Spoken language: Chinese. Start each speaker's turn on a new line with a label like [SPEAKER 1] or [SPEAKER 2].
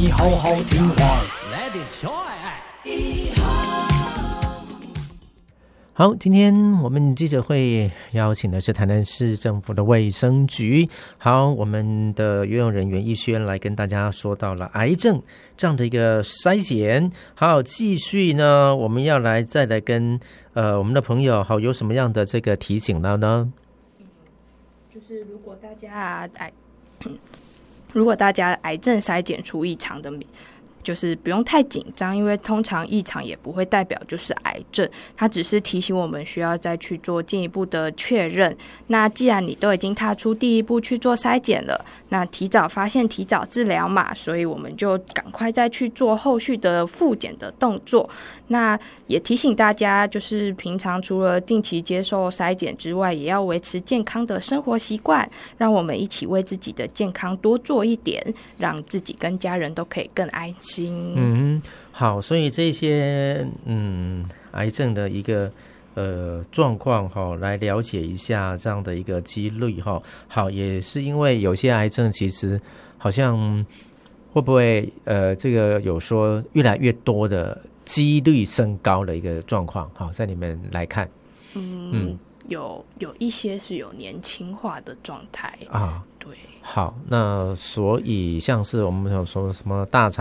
[SPEAKER 1] 你好好听话。
[SPEAKER 2] 来点小爱。
[SPEAKER 3] 好，今天我们记者会邀请的是台南市政府的卫生局。好，我们的游泳人员逸轩来跟大家说到了癌症这样的一个筛检。好，继续呢，我们要再来跟我们的朋友好有什么样的这个提醒了呢？
[SPEAKER 4] 就是如果大家癌症筛检出异常的，就是不用太紧张，因为通常异常也不会代表就是癌症，它只是提醒我们需要再去做进一步的确认。那既然你都已经踏出第一步去做筛检了，那提早发现提早治疗嘛，所以我们就赶快再去做后续的复检的动作。那也提醒大家，就是平常除了定期接受筛检之外，也要维持健康的生活习惯，让我们一起为自己的健康多做一点，让自己跟家人都可以更安心。
[SPEAKER 3] 好，所以这些癌症的一个状况来了解一下这样的一个几率好，也是因为有些癌症其实好像会不会这个有说越来越多的几率升高的一个状况，好，在你们来看，
[SPEAKER 4] 有一些是有年轻化的状态啊，对。
[SPEAKER 3] 好，那所以像是我们有说什么大肠